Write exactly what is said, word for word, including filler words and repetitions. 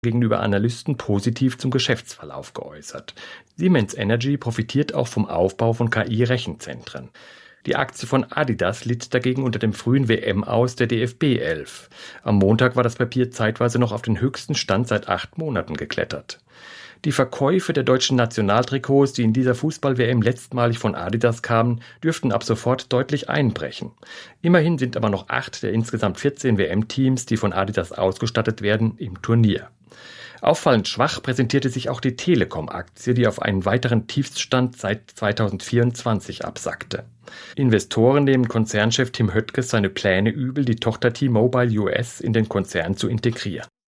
gegenüber Analysten positiv zum Geschäftsverlauf geäußert. Siemens Energy profitiert auch vom Aufbau von K I-Rechenzentren. Die Aktie von Adidas litt dagegen unter dem frühen W M-Aus der D F B elf. Am Montag war das Papier zeitweise noch auf den höchsten Stand seit acht Monaten geklettert. Die Verkäufe der deutschen Nationaltrikots, die in dieser Fußball-W M letztmalig von Adidas kamen, dürften ab sofort deutlich einbrechen. Immerhin sind aber noch acht der insgesamt vierzehn W M-Teams, die von Adidas ausgestattet werden, im Turnier. Auffallend schwach präsentierte sich auch die Telekom-Aktie, die auf einen weiteren Tiefststand seit zweitausendvierundzwanzig absackte. Investoren nehmen Konzernchef Tim Höttges seine Pläne übel, die Tochter T-Mobile U S in den Konzern zu integrieren.